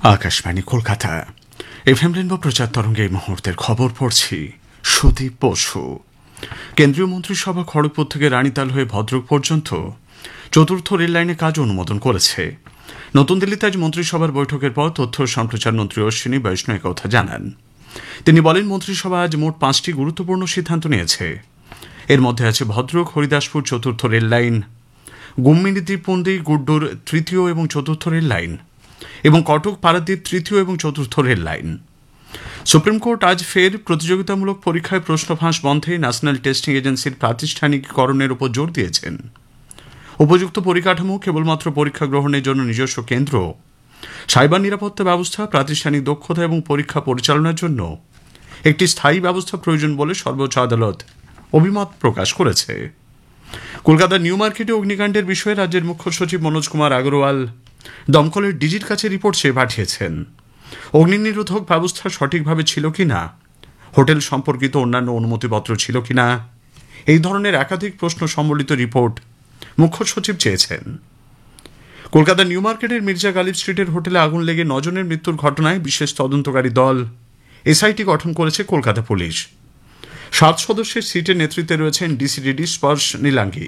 Akashvani Kolkata FM rainbow প্রচার তরঙ্গে এই মুহূর্তের খবর পড়ছি সুদীপ বসু। কেন্দ্রীয় মন্ত্রিসভা খড়গপুর থেকে রানীতাল হয়ে ভদ্রক পর্যন্ত চতুর্থ রেল লাইনে কাজ অনুমোদন করেছে। নতুন দিল্লিতে আজ মন্ত্রিসভার বৈঠকের পর তথ্য ও সম্প্রচার মন্ত্রী অশ্বিনী বৈষ্ণব কথা জানান। তিনি বলেন, মন্ত্রিসভা আজ মোট 5টি গুরুত্বপূর্ণ সিদ্ধান্ত নিয়েছে। এর মধ্যে আছে ভদ্রক হরিদাসপুর চতুর্থ রেল লাইন, গুম্মিনী দ্বীপপুঞ্জি গুড্ডুর তৃতীয় এবং চতুর্থ রেল লাইন এবং কটক পারাদ্বীপ তৃতীয় এবং চতুর্থ রেল লাইন। সুপ্রিম কোর্ট আজ ফের প্রতিযোগিতামূলক পরীক্ষায় প্রশ্ন ফাঁস বন্ধে ন্যাশনাল টেস্টিং এজেন্সির প্রাতিষ্ঠানিকীকরণের উপর জোর দিয়েছেন। উপযুক্ত পরিকাঠামো, কেবলমাত্র পরীক্ষা গ্রহণের জন্য নিজস্ব কেন্দ্র, সাইবার নিরাপত্তা ব্যবস্থা, প্রাতিষ্ঠানিক দক্ষতা এবং পরীক্ষা পরিচালনার জন্য একটি স্থায়ী ব্যবস্থা প্রয়োজন বলে সর্বোচ্চ আদালত অভিমত প্রকাশ করেছে। কলকাতার নিউ মার্কেটে অগ্নিকাণ্ডের বিষয়ে রাজ্যের মুখ্য সচিব মনোজ কুমার আগরওয়াল দমকলের ডিজির কাছে রিপোর্ট চেয়ে পাঠিয়েছেন। অগ্নি নিরোধক ব্যবস্থা সঠিকভাবে ছিল কিনা, হোটেল সম্পর্কিত অন্যান্য অনুমতিপত্র ছিল কিনা, এই ধরনের একাধিক প্রশ্ন সম্বলিত রিপোর্ট মুখ্য সচিব চেয়েছেন। কলকাতার নিউ মার্কেটের মির্জা গালিব স্ট্রিটের হোটেলে আগুন লেগে 9 জনের মৃত্যুর ঘটনায় বিশেষ তদন্তকারী দল এসআইটি গঠন করেছে কলকাতা পুলিশ। 7 সদস্যের সিটের নেতৃত্বে রয়েছেন ডিসিডিডি স্পর্শ নীলাঙ্গী।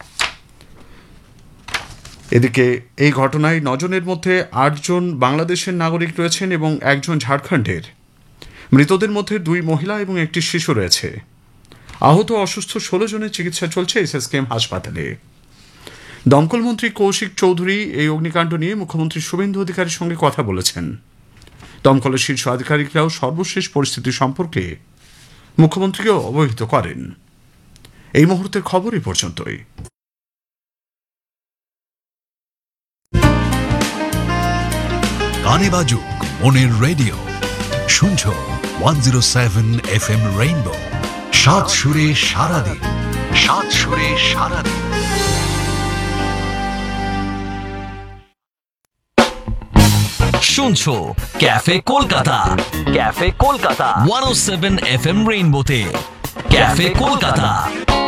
এদিকে এই ঘটনায় 9 জনের মধ্যে 8 জন বাংলাদেশের নাগরিক রয়েছেন এবং 1 জন ঝাড়খণ্ডের। মৃতদের মধ্যে 2 মহিলা এবং একটি শিশু রয়েছে। আহত অসুস্থ 16 জনের চিকিৎসা চলছে এসএসকেএম হাসপাতালে। দমকল মন্ত্রী কৌশিক চৌধুরী এই অগ্নিকাণ্ড নিয়ে মুখ্যমন্ত্রী শুভেন্দু অধিকারীর সঙ্গে কথা বলেছেন। দমকলের শীর্ষ আধিকারিকরাও সর্বশেষ পরিস্থিতি সম্পর্কে মুখ্যমন্ত্রীকেও অবহিত করেন। এই মুহূর্তের খবর এই পর্যন্তই। গানে বাজুক মনের রেডিও, শুনছো 107 FM রেইনবো। 7 সুরে সারাদিন, 7 সুরে সারাদিন। শুনছো cafe Kolkata, cafe Kolkata 107 FM রেইনবোতে। Cafe Kolkata.